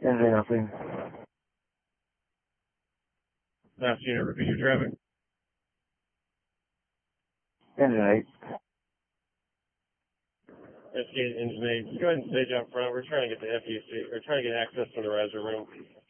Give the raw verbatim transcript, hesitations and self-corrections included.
Engine nothing. Last unit, repeat your traffic. Engine eight. Escape engine eight. Just go ahead and stage out front. We're trying to get the F U C. We're trying to get access to the riser room.